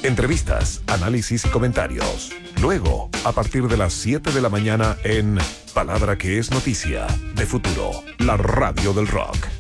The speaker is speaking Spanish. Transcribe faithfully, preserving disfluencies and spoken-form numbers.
Entrevistas, análisis y comentarios. Luego, a partir de las siete de la mañana en Palabra que es Noticia, de Futuro, la radio del rock.